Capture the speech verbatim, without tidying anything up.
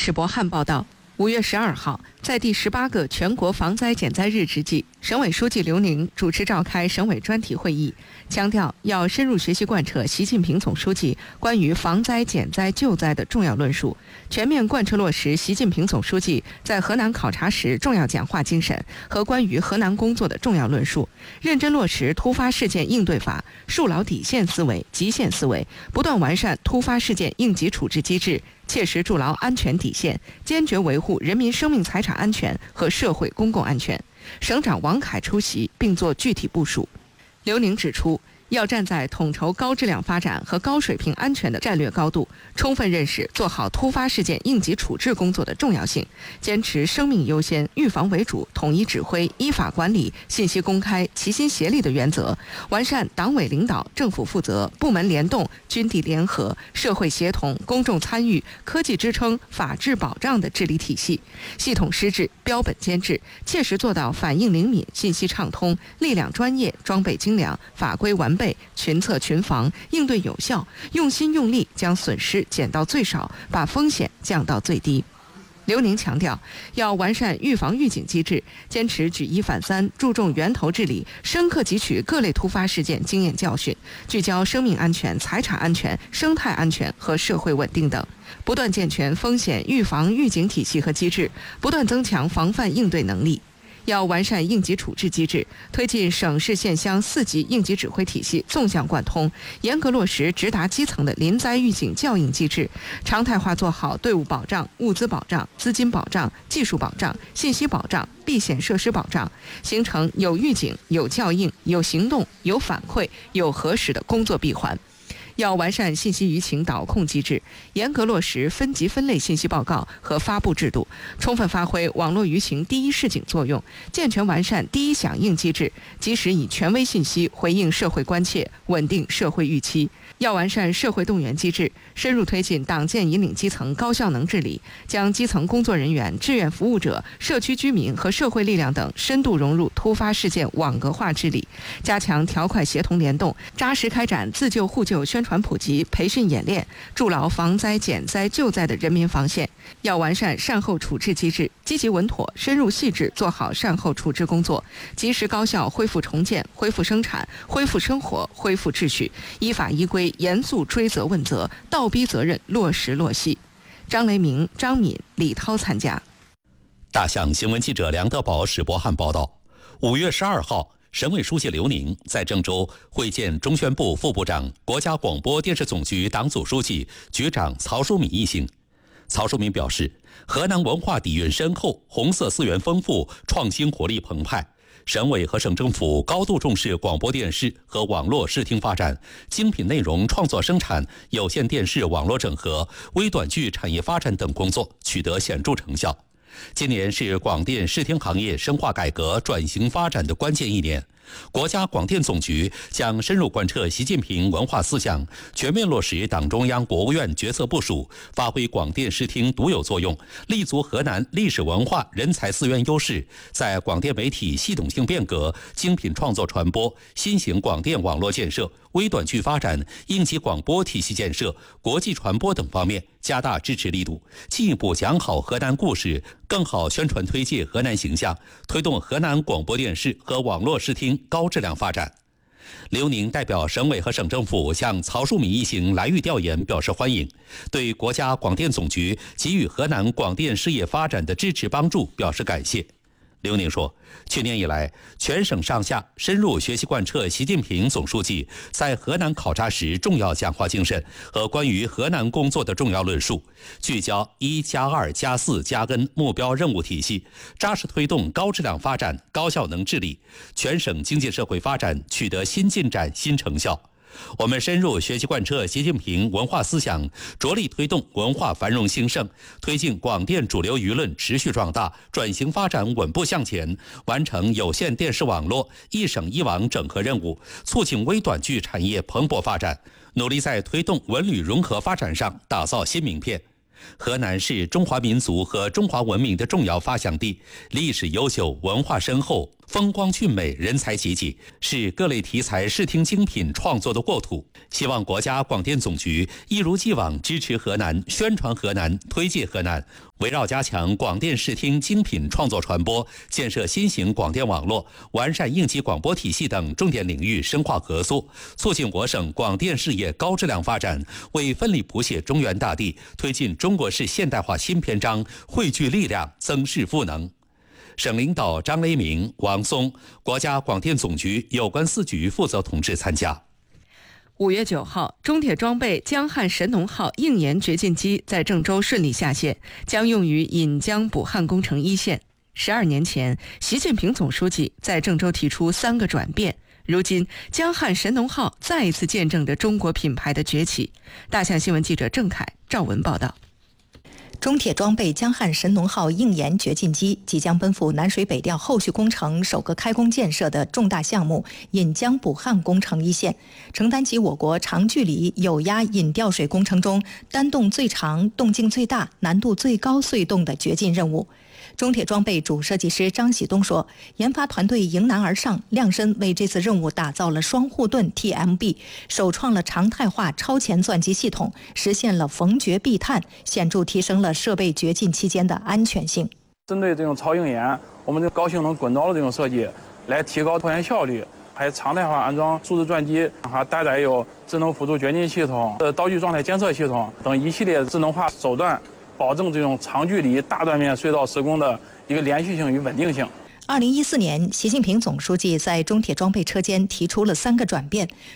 史博汉报道。五月十二号，在第十八个全国防灾减灾日之际，省委书记刘宁主持召开省委专题会议，强调要深入学习贯彻习近平总书记关于防灾减灾救灾的重要论述，全面贯彻落实习近平总书记在河南考察时重要讲话精神和关于河南工作的重要论述，认真落实突发事件应对法，树牢底线思维、极限思维，不断完善突发事件应急处置机制，切实筑牢安全底线，坚决维护人民生命财产安全和社会公共安全。省长王凯出席并作具体部署。刘宁指出，要站在统筹高质量发展和高水平安全的战略高度，充分认识做好突发事件应急处置工作的重要性，坚持生命优先、预防为主、统一指挥、依法管理、信息公开、齐心协力的原则，完善党委领导、政府负责、部门联动、军地联合、社会协同、公众参与、科技支撑、法治保障的治理体系，系统施治、标本兼治，切实做到反应灵敏、信息畅通、力量专业、装备精良、法规完备、群策群防，应对有效，用心用力将损失减到最少，把风险降到最低。刘宁强调，要完善预防预警机制，坚持举一反三，注重源头治理，深刻汲取各类突发事件经验教训，聚焦生命安全、财产安全、生态安全和社会稳定等，不断健全风险预防预警体系和机制，不断增强防范应对能力。要完善应急处置机制，推进省市县乡四级应急指挥体系纵向贯通，严格落实直达基层的临灾预警校应机制，常态化做好队伍保障、物资保障、资金保障、技术保障、信息保障、避险设施保障，形成有预警、有校应、有行动、有反馈、有核实的工作闭环。要完善信息舆情导控机制，严格落实分级分类信息报告和发布制度，充分发挥网络舆情第一示警作用，健全完善第一响应机制，及时以权威信息回应社会关切，稳定社会预期。要完善社会动员机制，深入推进党建引领基层高效能治理，将基层工作人员、志愿服务者、社区居民和社会力量等深度融入突发事件网格化治理，加强条块协同联动，扎实开展自救互救宣传普及、培训演练，筑牢防灾减灾救灾的人民防线。要完善善后处置机制，积极稳妥、深入细致做好善后处置工作，及时高效恢复重建、恢复生产、恢复生活、恢复秩序，依法依规严肃追责问责，倒逼责任落实落细。张雷鸣、张敏、李涛参加。 大象新闻记者梁德宝、史博汉报道。五月十二号，省委书记刘宁在郑州会见中宣部副部长、国家广播电视总局党组书记、局长曹淑敏一行。曹淑敏表示，河南文化底蕴深厚，红色资源丰富，创新活力澎湃。省委和省政府高度重视广播电视和网络视听发展、精品内容创作生产、有线电视网络整合、微短剧产业发展等工作取得显著成效。今年是广电视听行业深化改革转型发展的关键一年，国家广电总局将深入贯彻习近平文化思想，全面落实党中央、国务院决策部署，发挥广电视听独有作用，立足河南历史文化人才资源优势，在广电媒体系统性变革、精品创作传播、新型广电网络建设、微短剧发展、应急广播体系建设、国际传播等方面加大支持力度，进一步讲好河南故事，更好宣传推介河南形象，推动河南广播电视和网络视听高质量发展。刘宁代表省委和省政府向曹淑敏一行来渝调研表示欢迎，对国家广电总局给予河南广电事业发展的支持帮助表示感谢。刘宁说，去年以来，全省上下深入学习贯彻习近平总书记在河南考察时重要讲话精神和关于河南工作的重要论述，聚焦一加二加四加 N 目标任务体系，扎实推动高质量发展、高效能治理，全省经济社会发展取得新进展、新成效。我们深入学习贯彻习近平文化思想，着力推动文化繁荣兴盛，推进广电主流舆论持续壮大，转型发展稳步向前，完成有线电视网络一省一网整合任务，促进微短剧产业蓬勃发展，努力在推动文旅融合发展上打造新名片。河南是中华民族和中华文明的重要发祥地，历史悠久，文化深厚， 风光俊美，人才济济，是各类题材视听精品创作的沃土。希望国家广电总局一如既往支持河南，宣传河南，推介河南，围绕加强广电视听精品创作传播，建设新型广电网络，完善应急广播体系等重点领域深化合作，促进我省广电事业高质量发展，为奋力谱写中原大地，推进中国式现代化新篇章汇聚力量，增势赋能。省领导张雷鸣、王松，国家广电总局有关四局负责同志参加。 五月九号，中铁装备江汉神农号硬研掘进机在郑州顺利下线，将用于引江补汉工程一线。十二年前，习近平总书记在郑州提出三个转变，如今江汉神农号再一次见证着中国品牌的崛起。大象新闻记者郑凯、赵文报道。 中铁装备江汉神农号硬研掘进机即将奔赴南水北调后续工程首个开工建设的重大项目引江补汉工程一线，承担起我国长距离有压引吊水工程中单洞最长、洞径最大、难度最高隧洞的掘进任务。中铁装备主设计师张喜东说，研发团队迎难而上，量身为这次任务打造了双护盾 T M B， 首创了常态化超前钻机系统，实现了逢掘必探，显著提升了设备掘进期间的安全性。 针对这种超硬研，我们的高性能滚刀的这种设计，来提高拖研效率，还有常态化安装数字钻机，还搭载有智能辅助掘进系统、呃刀具状态监测系统等一系列智能化手段，保证这种长距离大断面隧道施工的一个连续性与稳定性。 二零一四年，习近平总书记在中铁装备车间提出了三个转变，